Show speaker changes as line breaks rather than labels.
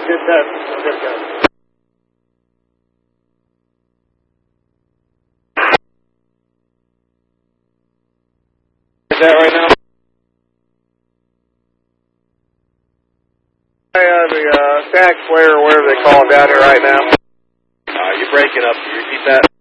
Good test. Good test. Is that right now? The tax player, whatever they call it down here right now. You're breaking up. Can you repeat that?